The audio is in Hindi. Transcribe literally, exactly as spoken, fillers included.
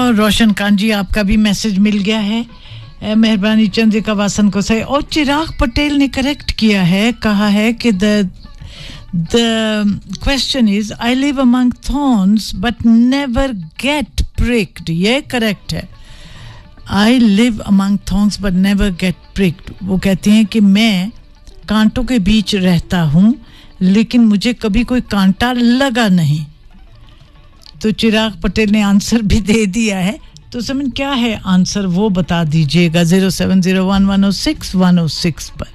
और रोशन खान जी आपका भी मैसेज मिल गया है मेहरबानी चंद्रिका वासन को सही और चिराग पटेल ने करेक्ट किया है कहा है कि the the question is I live among thorns but never get pricked ये करेक्ट है I live among thorns but never get pricked वो कहते हैं कि मैं कांटों के बीच रहता हूं लेकिन मुझे कभी कोई कांटा लगा नहीं तो चिराग पटेल ने आंसर भी दे दिया है तो समझ क्या है आंसर वो बता दीजिएगा zero seven zero one one zero six one zero six पर